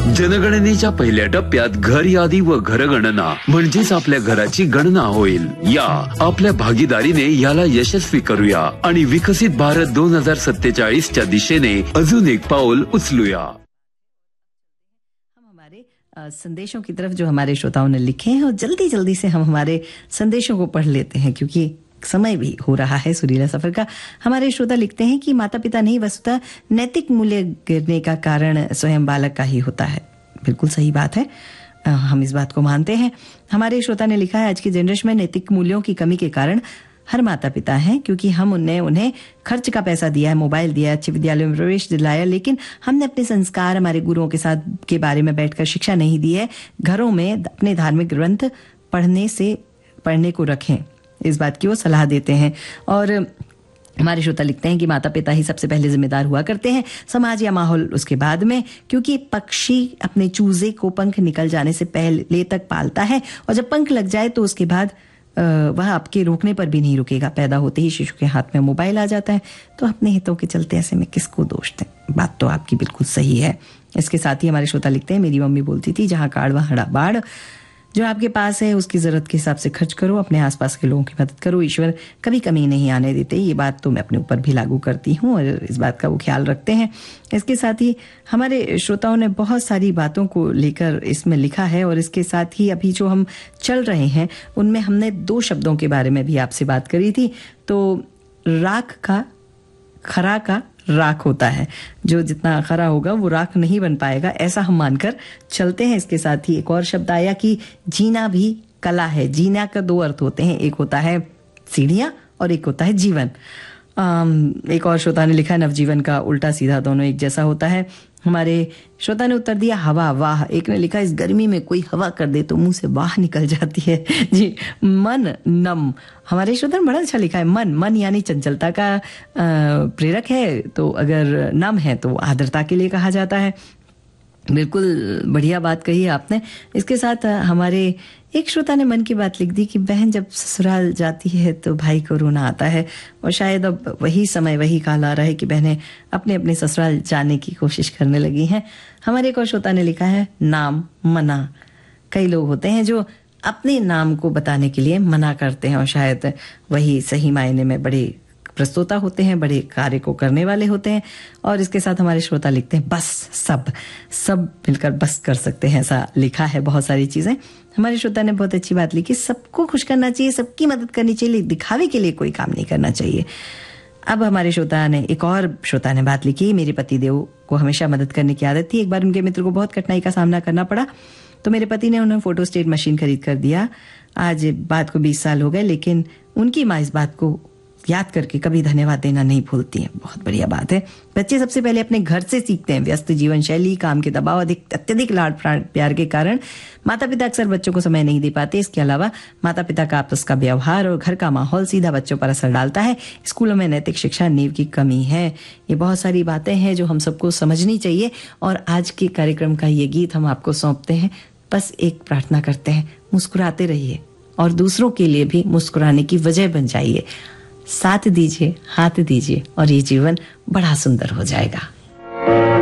जनगणनेच्या पहिल्या टप्प्यात घर यादी व घरगणना म्हणजेच आपल्या घराची गणना होईल. या आपल्या भागीदारीने याला यशस्वी करूया आणि विकसित भारत 2047च्या दिशेने अजून एक पाऊल उचलूया. हम हमारे संदेशों की तरफ जो हमारे श्रोताओं ने लिखे हैं और जल्दी से हम हमारे संदेशों को पढ़ लेते हैं क्योंकि समय भी हो रहा है सुरीला सफर का. हमारे श्रोता लिखते हैं कि माता पिता नहीं वस्तुतः नैतिक मूल्य गिरने का कारण स्वयं बालक का ही होता है. बिल्कुल सही बात है, हम इस बात को मानते हैं. हमारे श्रोता ने लिखा है आज की जनरेशन में नैतिक मूल्यों की कमी के कारण हर माता पिता हैं क्योंकि हम उन्हें खर्च का पैसा दिया है, मोबाइल दिया, अच्छे विद्यालय में प्रवेश दिलाया, लेकिन हमने अपने संस्कार हमारे गुरुओं के साथ के बारे में बैठकर शिक्षा नहीं दी है. घरों में अपने धार्मिक ग्रंथ पढ़ने को रखें, इस बात की वो सलाह देते हैं. और हमारे श्रोता लिखते हैं कि माता पिता ही सबसे पहले जिम्मेदार हुआ करते हैं, समाज या माहौल उसके बाद में, क्योंकि पक्षी अपने चूजे को पंख निकल जाने से पहले तक पालता है और जब पंख लग जाए तो उसके बाद वह आपके रोकने पर भी नहीं रुकेगा. पैदा होते ही शिशु के हाथ में मोबाइल आ जाता है तो अपने हितों के चलते ऐसे में किसको दोष दें. बात तो आपकी बिल्कुल सही है. इसके साथ ही हमारे श्रोता लिखते हैं मेरी मम्मी बोलती थी जहां काड़ वहां बाढ़, जो आपके पास है उसकी जरूरत के हिसाब से खर्च करो, अपने आसपास के लोगों की मदद करो, ईश्वर कभी कमी नहीं आने देते. ये बात तो मैं अपने ऊपर भी लागू करती हूँ और इस बात का वो ख्याल रखते हैं. इसके साथ ही हमारे श्रोताओं ने बहुत सारी बातों को लेकर इसमें लिखा है और इसके साथ ही अभी जो हम चल रहे हैं उनमें हमने 2 शब्दों के बारे में भी आपसे बात करी थी. तो खरा का राख होता है, जो जितना खरा होगा वो राख नहीं बन पाएगा, ऐसा हम मानकर चलते हैं. इसके साथ ही एक और शब्द आया कि जीना भी कला है. जीना का 2 अर्थ होते हैं, एक होता है सीढ़ियां और एक होता है जीवन. एक और श्रोता ने लिखा नवजीवन का उल्टा सीधा दोनों एक जैसा होता है. हमारे श्रोता ने उत्तर दिया हवा वाह. एक ने लिखा इस गर्मी में कोई हवा कर दे तो मुंह से वाह निकल जाती है. जी. मन नम, हमारे श्रोता ने बड़ा अच्छा लिखा है. मन यानी चंचलता का प्रेरक है, तो अगर नम है तो आर्द्रता के लिए कहा जाता है. बिल्कुल बढ़िया बात कही आपने. इसके साथ हमारे एक श्रोता ने मन की बात लिख दी कि बहन जब ससुराल जाती है तो भाई को रोना आता है और शायद अब वही समय वही काल आ रहा है कि बहनें अपने अपने ससुराल जाने की कोशिश करने लगी हैं. हमारे एक और श्रोता ने लिखा है नाम मना. कई लोग होते हैं जो अपने नाम को बताने के लिए मना करते हैं और शायद वही सही मायने में बड़े प्रस्तोता होते हैं, बड़े कार्य को करने वाले होते हैं. और इसके साथ हमारे श्रोता लिखते हैं बस सब मिलकर बस कर सकते हैं, ऐसा लिखा है. बहुत सारी चीजें हमारे श्रोता ने बहुत अच्छी बात लिखी. सबको खुश करना चाहिए, सबकी मदद करनी चाहिए, दिखावे के लिए कोई काम नहीं करना चाहिए. अब हमारे एक और श्रोता ने बात लिखी मेरे पतिदेव को हमेशा मदद करने की आदत थी. एक बार उनके मित्र को बहुत कठिनाई का सामना करना पड़ा तो मेरे पति ने उन्हें फोटो स्टेट मशीन खरीद कर दिया. आज बात को 20 साल हो गए, लेकिन उनकी माँ इस बात को याद करके कभी धन्यवाद देना नहीं भूलती हैं. बहुत बढ़िया बात है. बच्चे सबसे पहले अपने घर से सीखते हैं. व्यस्त जीवन शैली, काम के दबाव, अत्यधिक लाड प्यार के कारण माता पिता अक्सर बच्चों को समय नहीं दे पाते. इसके अलावा माता पिता का आपस का व्यवहार और घर का माहौल सीधा बच्चों पर असर डालता है. स्कूलों में नैतिक शिक्षा नींव की कमी है. ये बहुत सारी बातें हैं जो हम सबको समझनी चाहिए. और आज के कार्यक्रम का ये गीत हम आपको सौंपते हैं. बस एक प्रार्थना करते हैं, मुस्कुराते रहिए और दूसरों के लिए भी मुस्कुराने की वजह बन जाइए. साथ दीजिए, हाथ दीजिए और ये जीवन बड़ा सुंदर हो जाएगा.